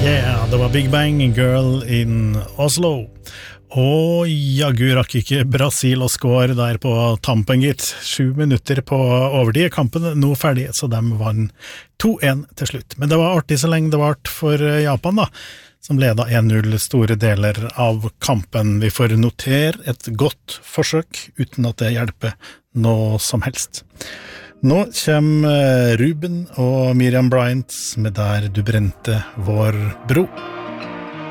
Yeah, det var Big Bang Girl in Oslo. Og jaggu rakk ikke Brasil å score der på tampen, gitt. 7 minutter på overtid. Kampen nå ferdig, så de vann 2-1 til slutt. Men det var artig så lenge det vart for Japan, da, som ledet 1-0 store deler av kampen. Vi får notere et godt forsøk, uten at det hjelper noe som helst. Nå kommer Ruben og Miriam Bryant med Der du brente vår bro.